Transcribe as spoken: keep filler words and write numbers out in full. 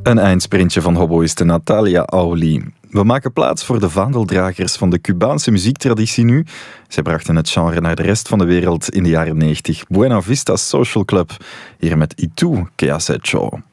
Een eindsprintje van hobbyiste Natalia Auli. We maken plaats voor de vaandeldragers van de Cubaanse muziektraditie nu. Zij brachten het genre naar de rest van de wereld in de jaren negentig. Buena Vista Social Club, hier met Y tú, ¿qué has hecho?